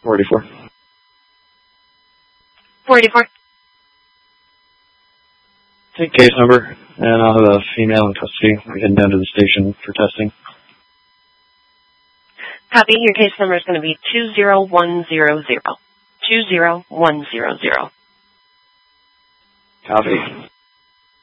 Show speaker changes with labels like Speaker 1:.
Speaker 1: 484.
Speaker 2: 484.
Speaker 1: Take case number, and I'll have a female in custody. We're heading down to the station for testing.
Speaker 2: Copy. Your case number is going to be 20100. 20100.
Speaker 1: Copy.